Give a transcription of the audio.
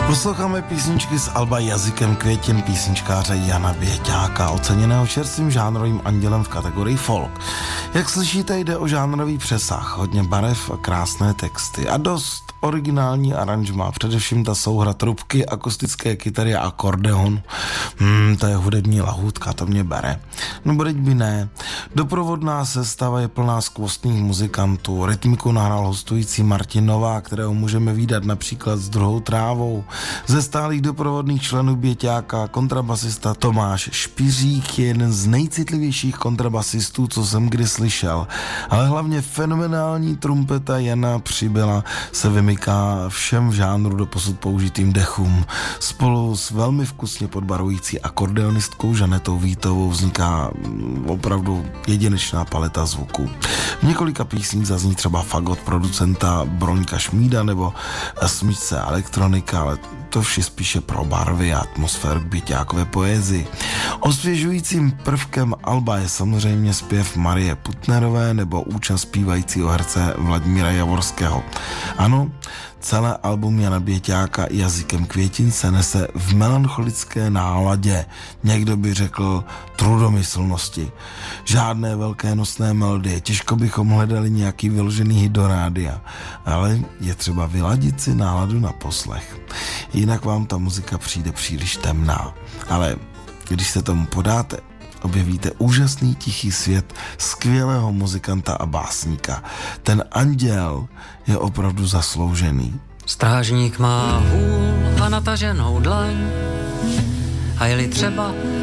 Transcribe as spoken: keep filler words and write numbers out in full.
Posloucháme písničky z alba Jazykem květin písničkáře Jana Běťáka, oceněného čerstvým žánrovým andělem v kategorii folk. Jak slyšíte, jde o žánrový přesah, hodně barev a krásné texty a dost originální aranžma, především ta souhra trubky, akustické kytary a akordeon. Hmm, to je hudební lahůdka, to mě bere. No bodeť by ne. Doprovodná sestava je plná skvostných muzikantů. Rytmiku nahrál hostující Martin Novák, kterého můžeme vídat například s Druhou trávou. Ze stálých doprovodných členů Běťáka kontrabasista Tomáš Špiřík je jeden z nejcitlivějších kontrabasistů, co jsem kdy slyšel. Ale hlavně fenomenální trumpeta Jana Přibyla se vymyká všem v žánru doposud použitým dechům. Spolu s velmi vkusně podbarující akordeonistkou Žanetou Vítovou vzniká opravdu jedinečná paleta zvuků. V několika písních zazní třeba fagot producenta Broňka Šmída nebo smyčce elektronika, ale to vše spíše pro barvy a atmosféru k Běťákové poezii. Osvěžujícím prvkem alba je samozřejmě zpěv Marie Putnerové nebo účast zpívajícího herce Vladimíra Javorského. Ano, celé album Jana Běťáka Jazykem květin se nese v melancholické náladě, někdo by řekl trudomyslnosti. Žádné velké nosné melodie, těžko bychom hledali nějaký vyložený hit do rádia, ale je třeba vyladit si náladu na poslech. Jinak vám ta muzika přijde příliš temná, ale když se tomu podáte, objevíte úžasný tichý svět skvělého muzikanta a básníka. Ten anděl je opravdu zasloužený. Strážník má hůl a nataženou dlaň a je-li třeba